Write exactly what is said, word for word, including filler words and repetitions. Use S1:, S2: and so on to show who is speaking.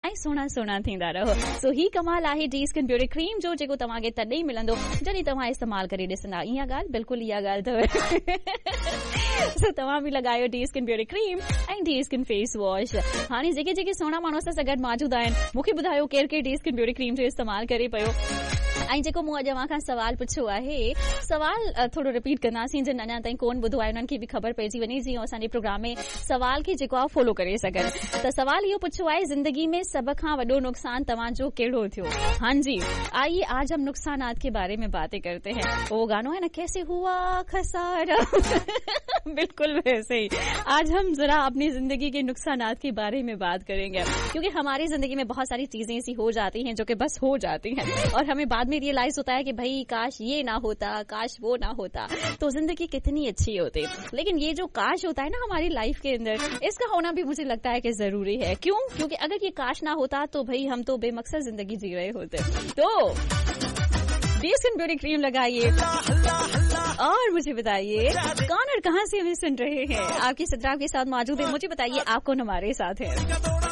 S1: ऐं सुहिणा सुहिणा थींदा रहो। सो ही कमाल आहे डी स्किन ब्यूटी क्रीम जो, जेको तव्हांखे तॾहिं मिलंदो जॾहिं तव्हां इस्तेमालु करे ॾिसंदा। इहा ॻाल्हि बिल्कुलु इहा ॻाल्हि अथव। सो तव्हां बि लॻायो डी स्किन ब्यूटी क्रीम ऐं डी स्किन फेस वॉश। हाणे जेके जेके सुहिणा माण्हू असां सां गॾु मौजूद आहिनि, मूंखे ॿुधायो केरु केरु डी स्किन ब्यूटी क्रीम जो इस्तेमालु करे पियो। ऐं जेको मूं अॼु अव्हां खां सवाल पुछियो आहे, सवाल थोरो रिपीट कंदासीं जिन अञा ताईं कोन ॿुधो आहे उन्हनि खे बि ख़बर पइजी वञे, जीअं असांजे प्रोग्राम में सवाल खे जेको आहे फॉलो करे सघनि। त सवाल इहो पुछियो आहे, जिंदगी में सभ खां वॾो नुक़सान तव्हांजो कहिड़ो थियो? हाँ जी, आइए आज हम नुकसानात के बारे में बातें करते हैं। वो गाना है ना, कैसे हुआ खसारा। बिल्कुल वैसे ही आज हम जरा अपनी जिंदगी के नुकसानात के बारे में बात करेंगे, क्योंकि हमारी जिंदगी में बहुत सारी चीजें ऐसी हो जाती हैं जो कि बस हो जाती हैं और हमें बाद में रियलाइज होता है कि भाई काश ये ना होता, काश वो ना होता, तो जिंदगी कितनी अच्छी होती। लेकिन ये जो काश होता है ना हमारी लाइफ के अंदर, इसका होना भी मुझे लगता है कि जरूरी है। क्यों? क्योंकि अगर ये काश ना होता तो भाई हम तो बेमकसद जिंदगी जी रहे होते। तो डी स्किन ब्यूटी क्रीम लगाइए और मुझे बताइए कौन और कहां से हमें सुन रहे हैं। आपकी सदरा के साथ मौजूद है, मुझे बताइए आप कौन हमारे साथ है।